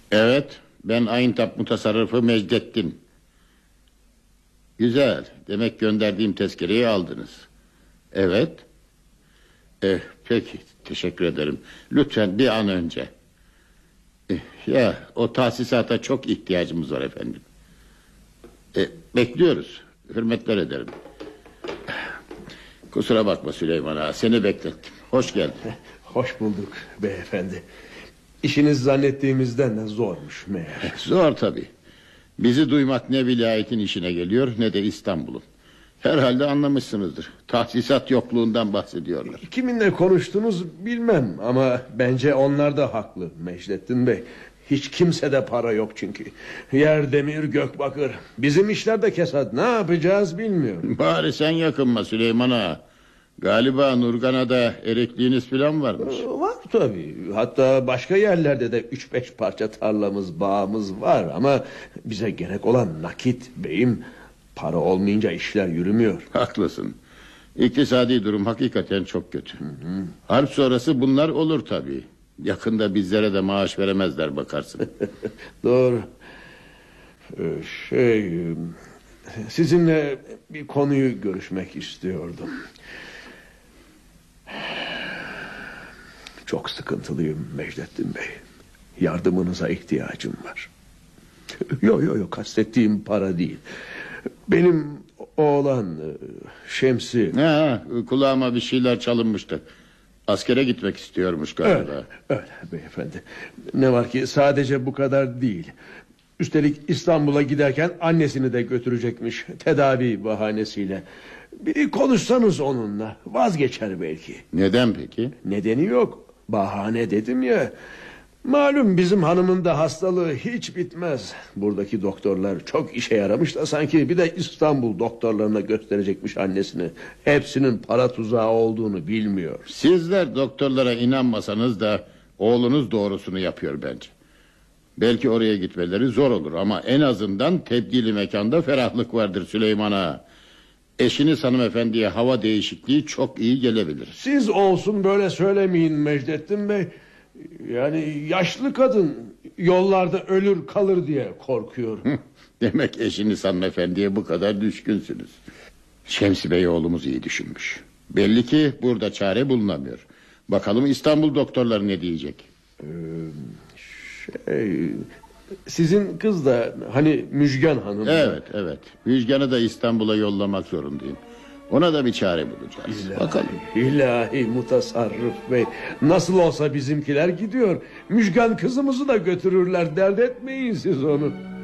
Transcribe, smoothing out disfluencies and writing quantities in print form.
Evet, ben Ayıntap Mutasarrıfı Mecdettin. Güzel, demek gönderdiğim tezkereyi aldınız. Evet. Peki, teşekkür ederim. Lütfen bir an önce. Ya, o tahsisata çok ihtiyacımız var efendim. Bekliyoruz. Hürmetler ederim. Kusura bakma Süleyman Ağa, seni beklettim. Hoş geldin. Hoş bulduk beyefendi. İşiniz zannettiğimizden de zormuş meğer. Zor tabii. Bizi duymak ne vilayetin işine geliyor ne de İstanbul'un. Herhalde anlamışsınızdır. Tahsisat yokluğundan bahsediyorlar. Kiminle konuştunuz bilmem ama bence onlar da haklı Mecdettin Bey. Hiç kimsede para yok çünkü. Yer demir gök bakır. Bizim işler de kesat, ne yapacağız bilmiyorum. Bari sen yakınma Süleyman Ağa. Galiba Nurgana'da erekliğiniz falan varmış. Var tabii. Hatta başka yerlerde de 3-5 parça tarlamız, bağımız var. Ama bize gerek olan nakit beyim. Para olmayınca işler yürümüyor. Haklısın. İktisadi durum hakikaten çok kötü. Harp sonrası bunlar olur tabii. Yakında bizlere de maaş veremezler bakarsın. Doğru. Sizinle bir konuyu görüşmek istiyordum. Çok sıkıntılıyım Mecdettin Bey. Yardımınıza ihtiyacım var. Yok kastettiğim para değil. Benim oğlan Şemsi. Kulağıma bir şeyler çalınmıştı. Askere gitmek istiyormuş galiba. Öyle beyefendi. Ne var ki sadece bu kadar değil. Üstelik İstanbul'a giderken annesini de götürecekmiş tedavi bahanesiyle. Bir konuşsanız onunla vazgeçer belki. Neden peki? Nedeni yok. Bahane dedim ya. Malum bizim hanımın da hastalığı hiç bitmez. Buradaki doktorlar çok işe yaramış da sanki bir de İstanbul doktorlarına gösterecekmiş annesini. Hepsinin para tuzağı olduğunu bilmiyor. Sizler doktorlara inanmasanız da oğlunuz doğrusunu yapıyor bence. Belki oraya gitmeleri zor olur ama en azından tebdili mekanda ferahlık vardır Süleyman Ağa. Eşiniz hanımefendiye hava değişikliği çok iyi gelebilir. Siz olsun böyle söylemeyin Mecdettin Bey. Yani yaşlı kadın yollarda ölür kalır diye korkuyorum. Demek eşiniz hanımefendiye bu kadar düşkünsünüz. Şemsi Bey oğlumuz iyi düşünmüş. Belli ki burada çare bulunamıyor. Bakalım İstanbul doktorları ne diyecek? Sizin kız da hani Müjgan Hanım. Evet. Müjgan'ı da İstanbul'a yollamak zorundayım. Ona da bir çare bulacağız. Bakalım. İlahi Mutasarrıf Bey. Nasıl olsa bizimkiler gidiyor. Müjgan kızımızı da götürürler. Dert etmeyin siz onu.